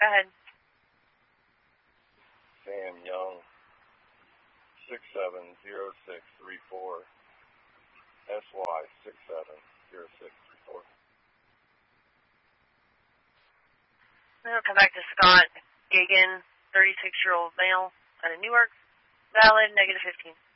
Go ahead. Sam Young, 670634. SY 670634. Then we'll come back to Scott Gagan, 36-year-old male out of Newark. Valid, -15.